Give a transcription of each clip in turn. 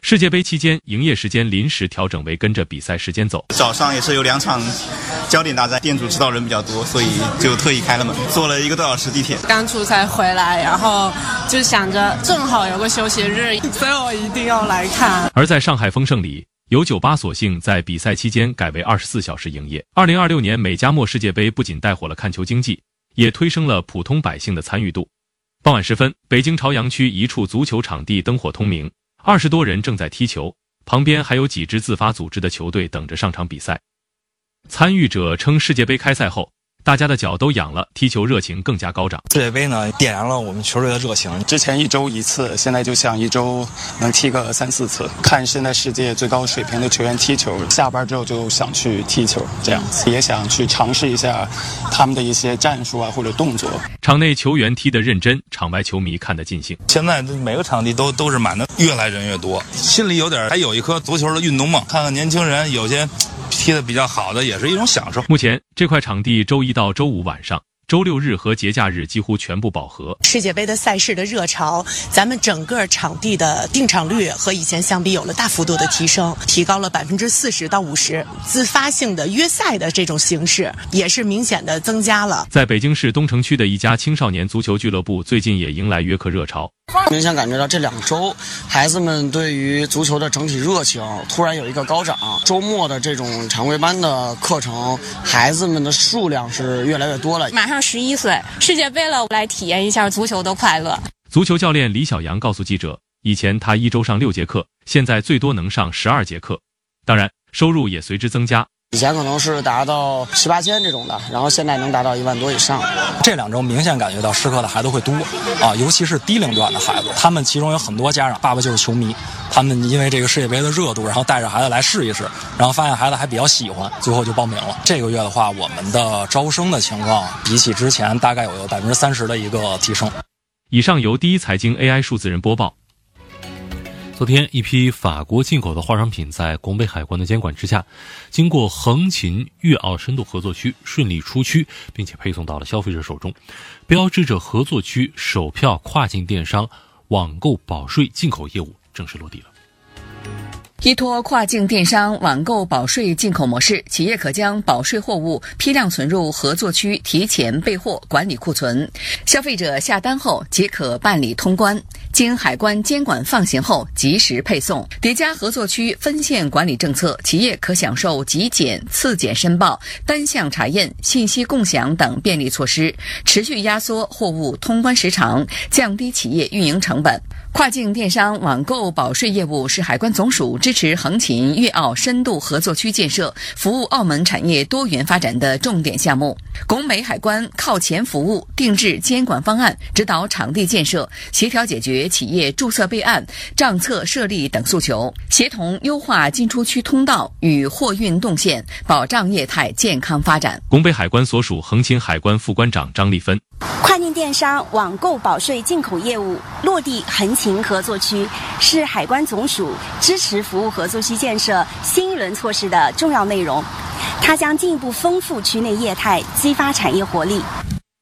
世界杯期间，营业时间临时调整为跟着比赛时间走。 早上也是有2场焦点大战，店主知道人比较多，所以就特意开了门，坐了1个多小时地铁。 刚出差回来，然后就想着正好有个休息日，所以我一定要来看。 而在上海丰盛里，有酒吧索性在比赛期间改为24小时营业。2026年美加墨世界杯不仅带火了看球经济，也推升了普通百姓的参与度。傍晚时分，北京朝阳区一处足球场地灯火通明，20多人正在踢球，旁边还有几支自发组织的球队等着上场比赛。参与者称，世界杯开赛后，大家的脚都痒了，踢球热情更加高涨。 世界杯呢，点燃了我们球队的热情。 之前1周1次，现在就像1周能踢个3、4次。看现在世界最高水平的球员踢球，下班之后就想去踢球，这样子也想去尝试一下他们的一些战术啊或者动作。 场内球员踢得认真，场外球迷看得尽兴。 现在每个场地都是满的，越来人越多，心里还有一颗足球的运动梦。看看年轻人有些踢得比较好的，也是一种享受。 目前这块场地周1到周5晚上、周6日和节假日几乎全部饱和。 世界杯的赛事的热潮，咱们整个场地的订场率和以前相比有了大幅度的提升，提高了40%到50%。自发性的约赛的这种形式也是明显的增加了。 在北京市东城区的一家青少年足球俱乐部，最近也迎来约课热潮。 明显感觉到这2周孩子们对于足球的整体热情突然有一个高涨，周末的这种常规班的课程，孩子们的数量是越来越多了。 马上11岁，世界杯了，来体验一下足球的快乐。 足球教练李小阳告诉记者，以前他1周上6节课，现在最多能上12节课，当然收入也随之增加。 以前可能是达到7、8千这种的，然后现在能达到1万多以上。 这2周明显感觉到师课的孩子会多啊，尤其是低龄段的孩子，他们其中有很多家长爸爸就是球迷，他们因为这个世界杯的热度，然后带着孩子来试一试，然后发现孩子还比较喜欢，最后就报名了。这个月的话，我们的招生的情况比起之前大概有30%的一个提升。 以上由第一财经 AI 数字人播报。 昨天，一批法国进口的化妆品在拱北海关的监管之下，经过横琴粤澳深度合作区顺利出区，并且配送到了消费者手中，标志着合作区首票跨境电商网购保税进口业务正式落地了。 依托跨境电商网购保税进口模式，企业可将保税货物批量存入合作区提前备货管理库存，消费者下单后即可办理通关，经海关监管放行后及时配送。叠加合作区分线管理政策，企业可享受集检、次检申报、单项查验、信息共享等便利措施，持续压缩货物通关时长，降低企业运营成本。跨境电商网购保税业务是海关总署支持横琴粤澳深度合作区建设，服务澳门产业多元发展的重点项目。拱北海关靠前服务，定制监管方案，指导场地建设，协调解决企业注册备案、账册设立等诉求，协同优化进出区通道与货运动线，保障业态健康发展。 拱北海关所属横琴海关副关长张丽芬， 跨境电商网购保税进口业务落地横琴合作区，是海关总署支持服务合作区建设新一轮措施的重要内容。它将进一步丰富区内业态，激发产业活力。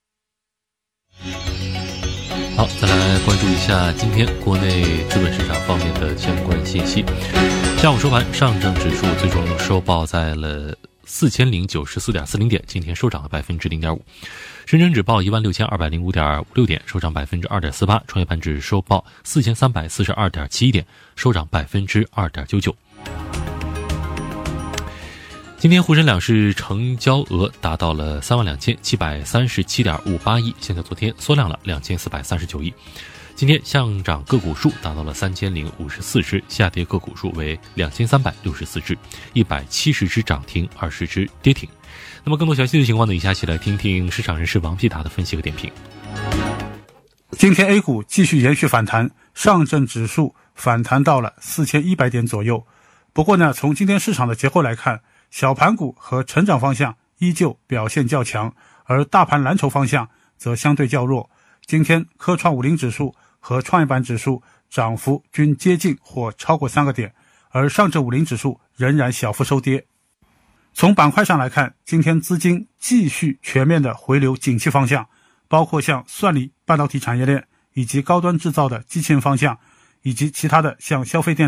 好，再来关注一下今天国内资本市场方面的相关信息。下午收盘，上证指数最终收报在了4094.40点，今天收涨了0.5%。深圳指报16205.56点，收涨2.48%。创业板指收报4342.71点，收涨2.99%。今天沪深两市成交额达到了32737.58亿，现在昨天缩量了2439亿。今天上涨个股数达到了3054只，下跌个股数为2364只，170只涨停，20只跌停。那么更多详细的情况呢，以下一起来听听市场人士王皮达的分析和点评。 今天 A 股继续延续反弹，上证指数反弹到了4100点左右。不过呢，从今天市场的结构来看，小盘股和成长方向依旧表现较强，而大盘蓝筹方向则相对较弱。今天科创50指数和创业板指数涨幅均接近或超过3个点，而上证50指数仍然小幅收跌。从板块上来看，今天资金继续全面的回流景气方向，包括像算力、半导体产业链以及高端制造的机器人方向，以及其他的像消费电